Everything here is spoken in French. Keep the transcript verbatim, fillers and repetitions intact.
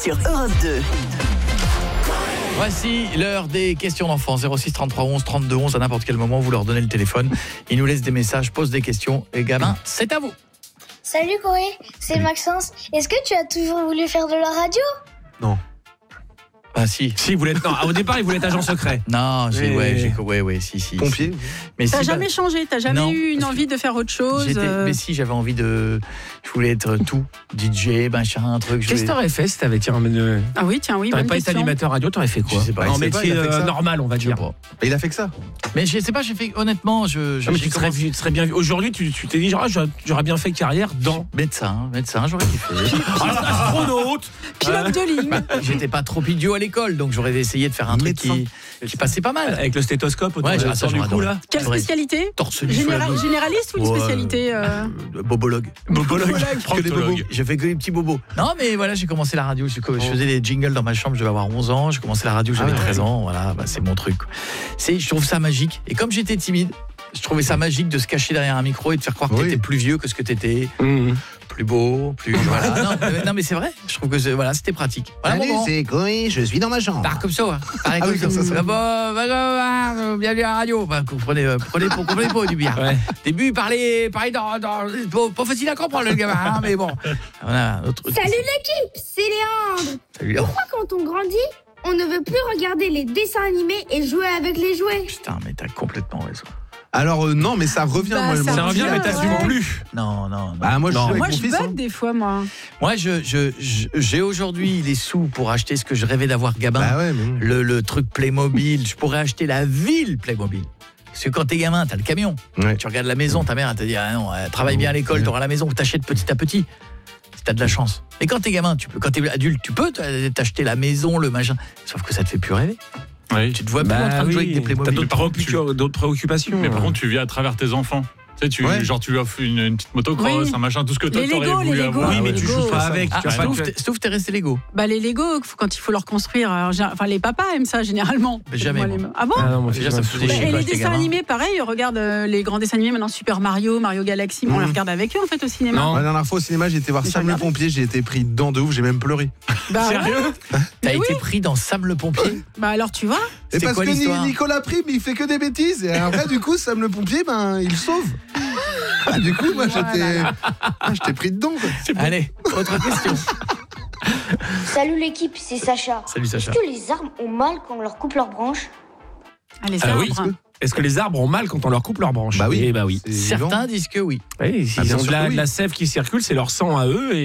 sur Europe deux. Voici l'heure des questions d'enfants. zéro six trente-trois onze trente-deux onze. À n'importe quel moment, vous leur donnez le téléphone. Ils nous laissent des messages, posent des questions. Et gamin, c'est à vous. Salut Corée, c'est Maxence. Est-ce que tu as toujours voulu faire de la radio? Non. Ah si. Si, il voulait être, non, au départ, il voulait être agent secret. Non, j'ai, Mais- ouais, j'ai, ouais, ouais, si, si. Pompier. si. Mais T'as si, jamais bah, changé, t'as jamais non, eu une parce que envie de faire autre chose j'étais- euh, Mais si, j'avais envie de. Je voulais être tout. D J, machin, un truc. je Qu'est-ce que voulais- t'aurais fait si t'avais tiens, euh, Ah oui, tiens, oui, t'aurais bonne pas été question. animateur radio, t'aurais fait quoi? Je sais pas, En il sait métier pas, il a fait euh, ça. normal, on va Je sais dire. pas. Et il a fait que ça. Mais je sais pas, j'ai fait. Honnêtement, je. je Non, mais j'ai tu serais, commencé- tu serais bien vu. Aujourd'hui, tu, tu t'es dit, genre, ah, j'aurais, j'aurais bien fait carrière dans. Médecin, médecin, j'aurais kiffé. Ah, astronaute. Pilote de ligne. Bah, j'étais pas trop idiot à l'école, donc j'aurais essayé de faire un truc qui, qui passait pas mal. Avec le stéthoscope autour Ouais, de- ah, ça, autour du j'aurais cou, adoré. là. Quelle J'aurais- spécialité? Torse nu sous la Général- blouse. Généraliste ou une Ouais, spécialité euh, euh, Bobologue. Bobologue. Que des bobos. J'ai fait que des petits bobos. Non, mais voilà, j'ai commencé la radio. Je, je faisais des jingles dans ma chambre, je devais avoir onze ans. J'ai commencé la radio, j'avais Ah ouais. treize ans. Voilà, bah, c'est mon truc. C'est, je trouve ça magique. Et comme j'étais timide, je trouvais ça magique de se cacher derrière un micro et de faire croire que Oui. t'étais plus vieux que ce que t'étais, Mmh. plus beau, plus. Voilà. Non, mais, non, mais c'est vrai. Je trouve que c'est, voilà, c'était pratique. Voilà, Salut, mon grand. c'est Corée, je suis dans ma chambre. Par comme ça, ouais. Pareil Ah oui, comme ça, ça. Ah bah, bah, bah, bah, bienvenue à la radio. Bah, vous prenez, euh, prenez pour comprenez pas du bien. Ouais. Début, parler, parler dans, dans pas, pas facile à comprendre le gamin, hein, mais bon. Voilà, autre. Salut l'équipe, c'est Léandre. Salut, Léon. Pourquoi quand on grandit, on ne veut plus regarder les dessins animés et jouer avec les jouets? Putain, mais t'as complètement raison. Alors euh, non, mais ça revient. Bah, moi, ça moi, Ça revient, Ouais, mais t'assumes ouais. plus. Non, non, non. Bah moi je Non. suis avec Moi, mon je fils. bug hein. des fois, moi. Moi, je, je, je- j'ai aujourd'hui les sous pour acheter ce que je rêvais d'avoir gamin. Bah ouais, mais bon. le, le truc Playmobil. Je pourrais acheter la ville Playmobil. Parce que quand t'es gamin, t'as le camion. Ouais. Tu regardes la maison, ta mère, elle te dit ah non, euh, travaille bien à l'école, Ouais. t'auras la maison, t'achètes petit à petit. Si t'as de la chance. Mais quand t'es gamin, tu peux. Quand t'es adulte, tu peux t'acheter la maison, le machin. Sauf que ça te fait plus rêver. Oui. Tu te vois plus en train de jouer avec des T'as Playmobil. d'autres, préoccupations- d'autres préoccupations. Mais par euh. contre, tu vis à travers tes enfants. Tu sais, tu, Ouais. genre, tu lui offres une, une petite motocross, Oui. un machin, tout ce que toi, Les t'aurais Lego, voulu les Lego. avoir. Oui, mais les tu Lego. joues pas avec. Ah, tu vas pas sauf, que- t'es- sauf t'es resté Lego. Bah les Lego, quand il faut leur construire, alors, gé- enfin les papas aiment ça généralement. Mais jamais, Moi, les- moi. Ah bon? Ah non, moi, Déjà, c'est ça me pas faisait fou. chier. Et quand les j'étais dessins gamin. animés, pareil, regarde euh, les grands dessins animés maintenant, Super Mario, Mario Galaxy, on Mhm. les regarde avec eux en fait au cinéma. Non. La dernière fois au cinéma, j'ai été voir Mais Sam t'as le regardé pompier, j'ai été pris dedans de ouf, j'ai même pleuré. Bah, ouais. Sérieux? T'as Mais été pris dans Sam le pompier. Bah alors tu vois. Et C'était parce quoi que Ni- l'histoire Nicolas Prime, il fait que des bêtises. Et après, du coup, Sam le pompier, ben, il sauve. Ah, du coup, moi, j'étais, ah, j'étais pris dedans. Quoi. Allez, autre question. Salut l'équipe, c'est Sacha. Salut Sacha. Est-ce que les arbres ont mal quand on leur coupe leurs branches? Allez, Ah ça oui. Est-ce que les arbres ont mal quand on leur coupe leurs branches? Bah oui. Eh bah oui. C'est vivant. Certains disent que oui. Oui, Ah, ils bien ont de sûr la, que oui. de la sève qui circule, c'est leur sang à eux. Et